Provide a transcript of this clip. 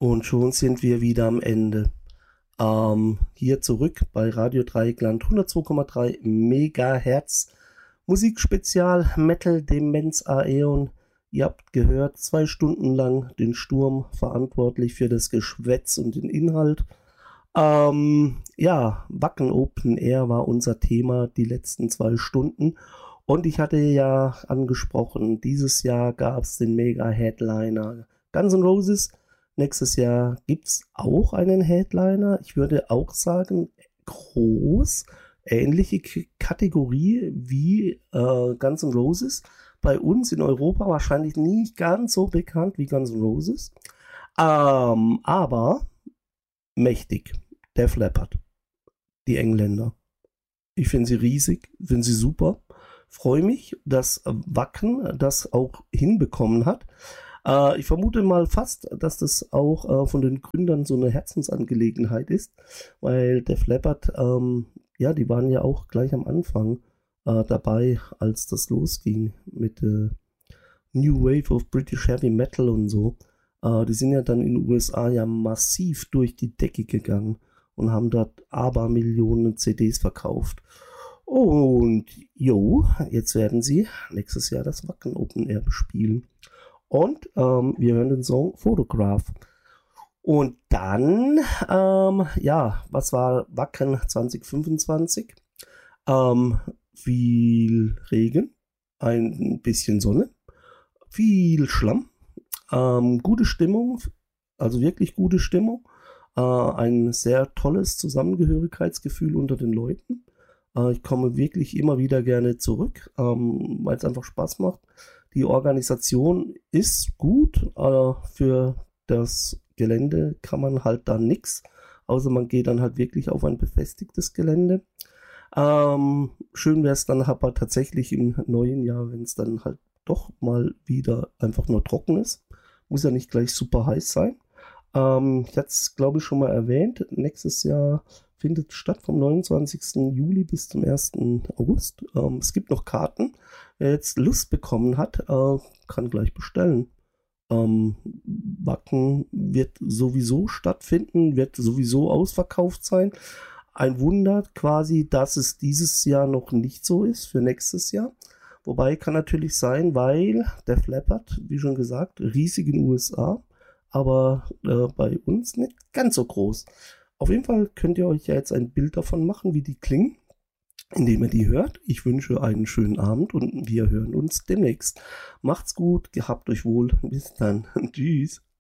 Und schon sind wir wieder am Ende. Hier zurück bei Radio Dreieckland 102,3 Megahertz. Musikspezial Metal Demenz Aeon. Ihr habt gehört, 2 Stunden lang den Sturm, verantwortlich für das Geschwätz und den Inhalt. Wacken Open Air war unser Thema die letzten 2 Stunden. Und ich hatte ja angesprochen, dieses Jahr gab es den Mega-Headliner Guns N' Roses. Nächstes Jahr gibt es auch einen Headliner. Ich würde auch sagen, groß, ähnliche Kategorie wie Guns N' Roses. Bei uns in Europa wahrscheinlich nicht ganz so bekannt wie Guns N' Roses. Aber mächtig. Def Leppard. Die Engländer. Ich finde sie riesig, finde sie super. Freue mich, dass Wacken das auch hinbekommen hat. Ich vermute mal fast, dass das auch von den Gründern so eine Herzensangelegenheit ist, weil Def Leppard, die waren ja auch gleich am Anfang dabei, als das losging mit New Wave of British Heavy Metal und so. Die sind ja dann in den USA ja massiv durch die Decke gegangen und haben dort Abermillionen CDs verkauft. Und jetzt werden sie nächstes Jahr das Wacken Open Air bespielen. Und wir hören den Song Photograph. Und dann, was war Wacken 2025? Viel Regen, ein bisschen Sonne, viel Schlamm, gute Stimmung, also wirklich gute Stimmung, ein sehr tolles Zusammengehörigkeitsgefühl unter den Leuten. Ich komme wirklich immer wieder gerne zurück, weil es einfach Spaß macht. Die Organisation ist gut, für das Gelände kann man halt da nichts, außer man geht dann halt wirklich auf ein befestigtes Gelände. Schön wäre es dann aber tatsächlich im neuen Jahr, wenn es dann halt doch mal wieder einfach nur trocken ist. Muss ja nicht gleich super heiß sein. Ich hatte es, glaube ich, schon mal erwähnt. Nächstes Jahr findet statt vom 29. Juli bis zum 1. August. Es gibt noch Karten. Wer jetzt Lust bekommen hat, kann gleich bestellen. Wacken wird sowieso stattfinden, wird sowieso ausverkauft sein. Ein Wunder quasi, dass es dieses Jahr noch nicht so ist für nächstes Jahr. Wobei kann natürlich sein, weil Def Leppard, wie schon gesagt, riesig in den USA, aber bei uns nicht ganz so groß. Auf jeden Fall könnt ihr euch ja jetzt ein Bild davon machen, wie die klingen, indem ihr die hört. Ich wünsche einen schönen Abend und wir hören uns demnächst. Macht's gut, gehabt euch wohl. Bis dann. Tschüss.